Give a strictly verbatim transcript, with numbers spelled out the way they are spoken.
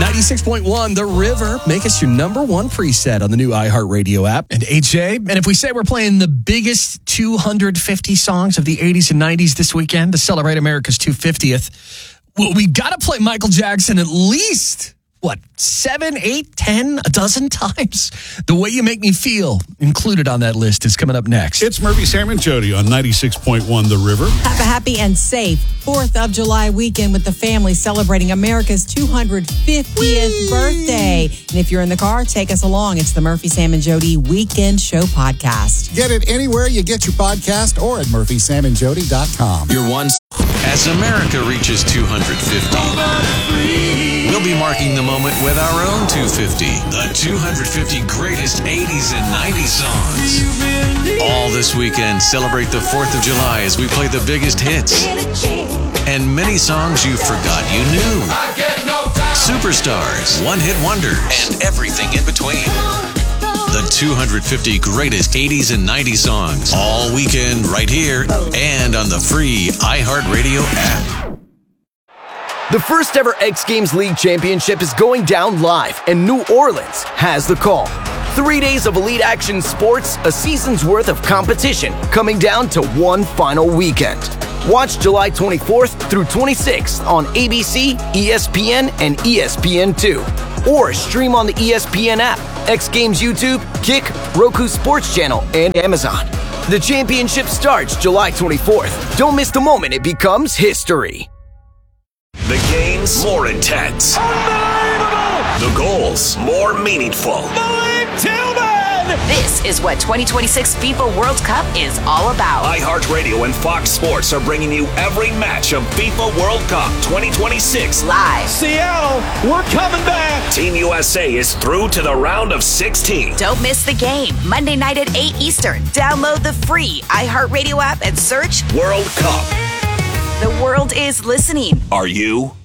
ninety-six point one, The River. Make us your number one preset on the new iHeartRadio app. And A J, and if we say we're playing the biggest two hundred fifty songs of the eighties and nineties this weekend to celebrate America's two hundred fiftieth, well, we got to play Michael Jackson at least, what, seven, eight, ten, a dozen times? The Way You Make Me Feel, included on that list, is coming up next. It's Murphy, Sam, and Jody on ninety-six point one The River. Have a happy and safe fourth of July weekend with the family celebrating America's two hundred fiftieth Whee! Birthday. And if you're in the car, take us along. It's the Murphy, Sam, and Jody Weekend Show Podcast. Get it anywhere you get your podcast or at murphy sam and jody dot com. Your one. As America reaches two hundred fifty, we'll be marking the moment with our own two hundred fifty. The two hundred fifty greatest eighties and nineties songs. All this weekend, celebrate the fourth of July as we play the biggest hits. And many songs you forgot you knew. Superstars, one-hit wonders, and everything in between. The two hundred fifty greatest eighties and nineties songs. All weekend right here and on the free iHeartRadio app. The first ever X Games League Championship is going down live, and New Orleans has the call. Three days of elite action sports, a season's worth of competition, coming down to one final weekend. Watch July twenty-fourth through twenty-sixth on A B C, E S P N, and E S P N two. Or stream on the E S P N app, X Games YouTube, Kick, Roku Sports Channel, and Amazon. The championship starts July twenty-fourth. Don't miss the moment it becomes history. The games more intense. Unbelievable! The goals more meaningful. Malik Tillman! This is what twenty twenty-six FIFA World Cup is all about. iHeartRadio and Fox Sports are bringing you every match of FIFA World Cup twenty twenty-six. Live. Seattle, we're coming back. Team U S A is through to the round of sixteen. Don't miss the game. Monday night at eight Eastern. Download the free iHeartRadio app and search World Cup. The world is listening. Are you?